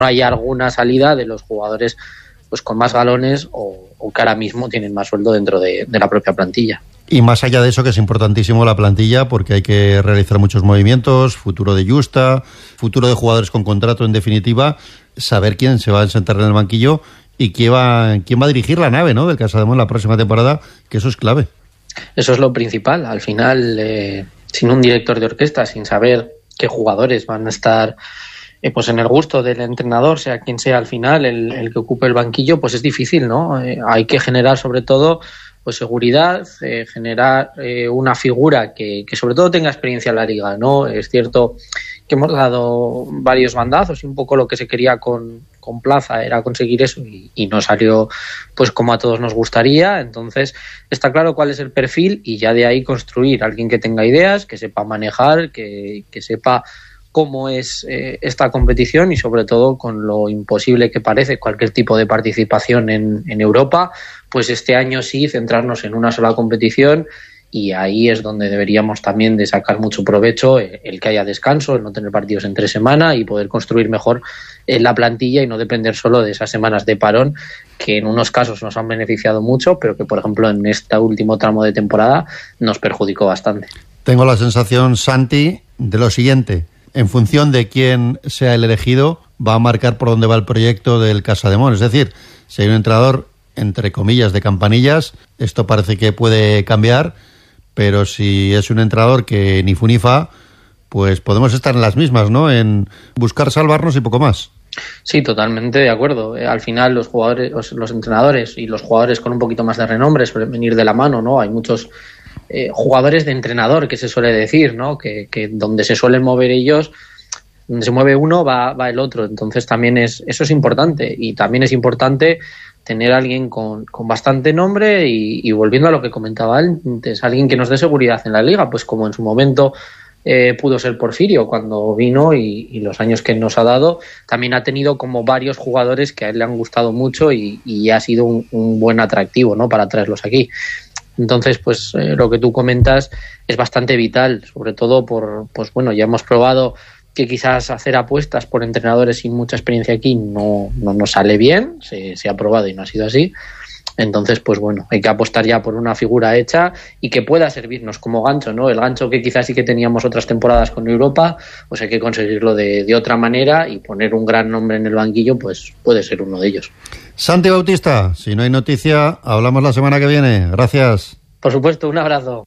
hay alguna salida de los jugadores pues con más galones o que ahora mismo tienen más sueldo dentro de la propia plantilla. Y más allá de eso, que es importantísimo la plantilla, porque hay que realizar muchos movimientos, futuro de Justa, futuro de jugadores con contrato, en definitiva, saber quién se va a sentar en el banquillo y quién va a dirigir la nave, ¿no?, del Casademón la próxima temporada, que eso es clave. Eso es lo principal. Al final, sin un director de orquesta, sin saber qué jugadores van a estar pues en el gusto del entrenador, sea quien sea al final el que ocupe el banquillo, pues es difícil, ¿no? Hay que generar sobre todo pues seguridad, generar una figura que sobre todo tenga experiencia en la liga, ¿no? Es cierto que hemos dado varios bandazos y un poco lo que se quería con Plaza era conseguir eso y no salió pues como a todos nos gustaría. Entonces está claro cuál es el perfil y ya de ahí construir alguien que tenga ideas, que sepa manejar, que sepa cómo es esta competición y sobre todo con lo imposible que parece cualquier tipo de participación en Europa, pues este año sí centrarnos en una sola competición, y ahí es donde deberíamos también de sacar mucho provecho, el que haya descanso, el no tener partidos entre semana y poder construir mejor la plantilla y no depender solo de esas semanas de parón que en unos casos nos han beneficiado mucho, pero que por ejemplo en este último tramo de temporada nos perjudicó bastante. Tengo la sensación, Santi, de lo siguiente: en función de quién sea el elegido, va a marcar por dónde va el proyecto del Casademón. Es decir, si hay un entrenador, entre comillas, de campanillas, esto parece que puede cambiar, pero si es un entrenador que ni fu ni fa, pues podemos estar en las mismas, ¿no?, en buscar salvarnos y poco más. Sí, totalmente de acuerdo. Al final los jugadores, los entrenadores y los jugadores con un poquito más de renombre suelen venir de la mano, ¿no? Hay muchos jugadores de entrenador, que se suele decir, ¿no?, que donde se suelen mover ellos, donde se mueve uno va el otro. Entonces también eso es importante, y también es importante tener a alguien con bastante nombre y volviendo a lo que comentaba antes, alguien que nos dé seguridad en la liga, pues como en su momento pudo ser Porfirio cuando vino, y los años que nos ha dado. También ha tenido como varios jugadores que a él le han gustado mucho y ha sido un buen atractivo, ¿no?, para traerlos aquí. Entonces, pues lo que tú comentas es bastante vital, sobre todo pues bueno, ya hemos probado que quizás hacer apuestas por entrenadores sin mucha experiencia aquí no nos sale bien, se ha probado y no ha sido así. Entonces, pues bueno, hay que apostar ya por una figura hecha y que pueda servirnos como gancho, ¿no? El gancho que quizás sí que teníamos otras temporadas con Europa, pues hay que conseguirlo de otra manera, y poner un gran nombre en el banquillo, pues puede ser uno de ellos. Santi Bautista, si no hay noticia, hablamos la semana que viene. Gracias. Por supuesto, un abrazo.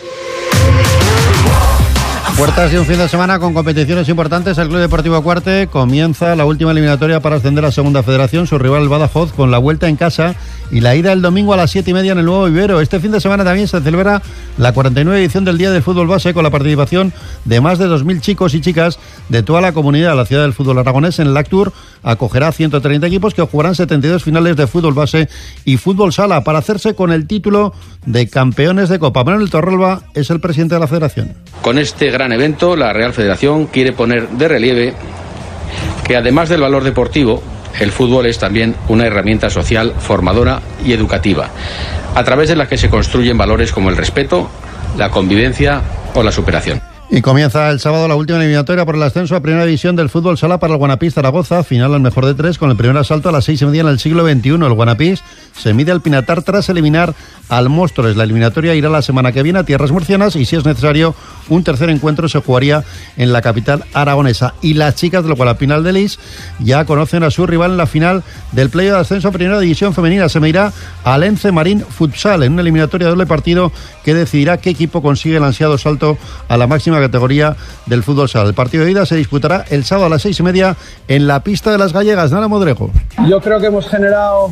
Puertas de un fin de semana con competiciones importantes. El Club Deportivo Cuarte comienza la última eliminatoria para ascender a Segunda Federación. Su rival, el Badajoz, con la vuelta en casa y la ida el domingo a las 7:30 en el Nuevo Vivero. Este fin de semana también se celebra la 49ª edición del Día del Fútbol Base, con la participación de más de 2.000 chicos y chicas de toda la comunidad. La ciudad del fútbol aragonés, en el Actur, acogerá 130 equipos que jugarán 72 finales de fútbol base y fútbol sala para hacerse con el título de campeones de Copa. Manuel Torralba es el presidente de la federación. Con este gran evento, la Real Federación quiere poner de relieve que, además del valor deportivo, el fútbol es también una herramienta social, formadora y educativa, a través de la que se construyen valores como el respeto, la convivencia o la superación. Y comienza el sábado la última eliminatoria por el ascenso a Primera División del fútbol sala para el Guanapís Zaragoza, final al mejor de 3, con el primer asalto a las 6:30 en el siglo XXI. El Guanapís se mide al Pinatar tras eliminar al Móstoles. La eliminatoria irá la semana que viene a tierras murcianas y, si es necesario, un tercer encuentro se jugaría en la capital aragonesa. Y las chicas del Guadalpinal de Lis ya conocen a su rival en la final del playoff de ascenso a Primera División femenina. Se medirá al Ence Marín Futsal en una eliminatoria de doble partido que decidirá qué equipo consigue el ansiado salto a la máxima categoría del fútbol sala. El partido de ida se disputará el sábado a las 6:30 en la pista de las Gallegas. Nara Modrejo. Yo creo que hemos generado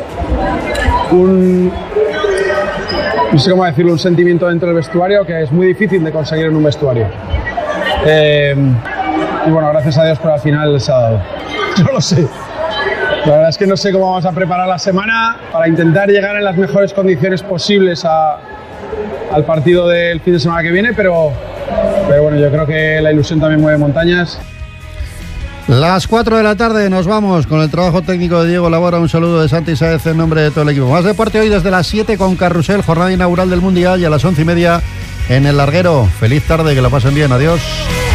no sé cómo decirlo, un sentimiento dentro del vestuario que es muy difícil de conseguir en un vestuario. Y bueno, gracias a Dios, por al final se ha dado. No lo sé. La verdad es que no sé cómo vamos a preparar la semana para intentar llegar en las mejores condiciones posibles al partido del fin de semana que viene, pero bueno, yo creo que la ilusión también mueve montañas. Las 4 de la tarde nos vamos con el trabajo técnico de Diego Labora. Un saludo de Santi Sáez en nombre de todo el equipo. Más deporte hoy desde las 7 con Carrusel, jornada inaugural del Mundial, y a las 11:30 en el Larguero. Feliz tarde, que lo pasen bien. Adiós.